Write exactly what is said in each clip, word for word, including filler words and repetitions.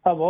Hello,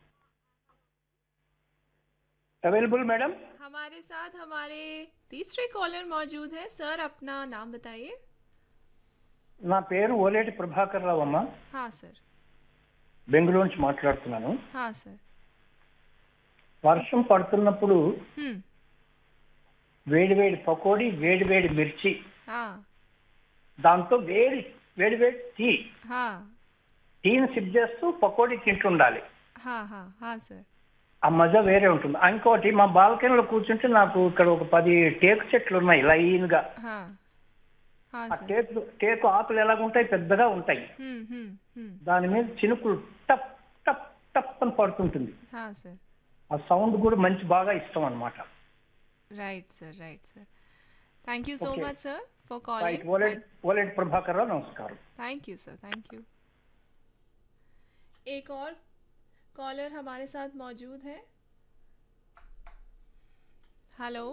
available madam? हमारे साथ हमारे तीसरे कॉलर मौजूद है। सर, अपना नाम बताइए। నా పేరు ఓలేటి ప్రభాకర్ రావు అమ్మ. हाँ सर। బెంగళూరు నుంచి మాట్లాడుతున్నాను. हाँ सर। వర్షం పడుతున్నప్పుడు हम्म। వేడి వేడి పకోడీ, వేడి వేడి మిర్చి, हाँ దాంతో వేడి వేడి వేడి టీ, हाँ టీని సిప్ చేస్తూ పకోడీ తింటుండాలి. हाँ हाँ हाँ सर। ఆ మజా వేరే ఉంటుంది. ఇంకోటి, మా బాల్కనీలో కూర్చుంటే నాకు ఇక్కడ ఒక పది టేకు చెట్లు ఉన్నాయి లైన్ గా. हाँ हाँ ఆ सर। టేకు టేకు ఆకులు ఎలాగుంటాయి, పెద్దగా ఉంటాయి. हम्म हम्म हम्म। దాని మీద చినుకులు టప్ టప్ టప్ అని పడుతుంటుంది. हाँ सर। ఆ సౌండ్ కూడా మంచి బాగా ఇష్టం అన్నమాట. Right sir, right sir. Thank you so okay, much sir for right. Calling. Oleti thank Oleti Prabhakar Rao, నమస్కారం. Thank you sir, thank you. एक और कॉलर हमारे साथ मौजूद है। हेलो।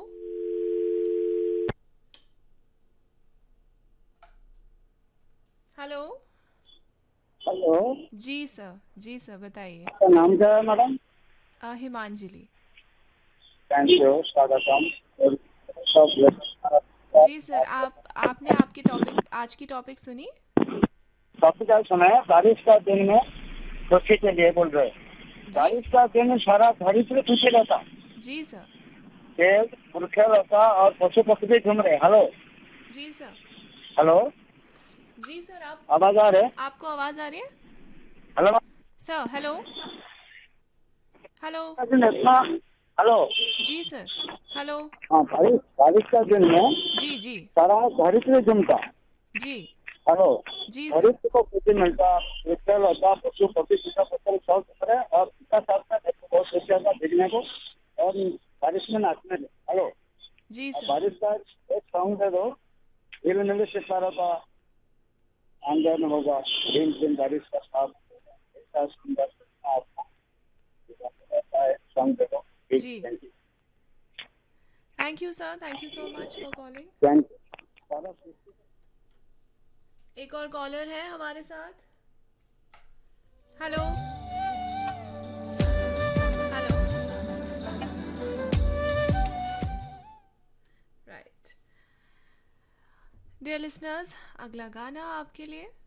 हेलो। हेलो। जी सर, जी सर, बताइए। आपका नाम क्या है मैडम? अ, हिमांजलि। थैंक यू, स्वागतम। और सब जी सर, आप आपने आपकी टॉपिक आज की टॉपिक सुनी? टॉपिक आज सुना है, बारिश का दिन में बच्चे के लिए बोल रहे हैं। जी बारिश का दिन में सारा घड़ी से पीछे रहता, जी सर। पेड़ वृक्ष रहता और पशु पक्षी भी घूम रहे। हेलो जी सर। हेलो, जी सर, आप आवाज आ रहे? आपको आवाज़ आ रही है? Hello sir, hello. हेलो। इतना। हेलो। जी सर। हेलो। हाँ, बारिश बारिश का दिन में जी जी सारा घड़ी से घूमता। जी हेलो। जी घड़ी सर। से को कुछ मिलता, वृक्ष रहता, पशु पक्षी सीधा पत्थर सब रहे और इसका साथ साथ बहुत सोचा था देखने को और बारिश में नाचने में। हेलो। जी अब सर। बारिश का एक सॉन्ग है, दो दिल में सितारा था, आंदोलन होगा दिन दिन बारिश का साथ ऐसा सुंदर सॉन्ग दे दो। जी। Thank you. Thank you sir, thank you so much for calling. Thank you. एक और कॉलर है हमारे साथ। Hello. Hello. Right. Dear listeners, अगला गाना आपके लिए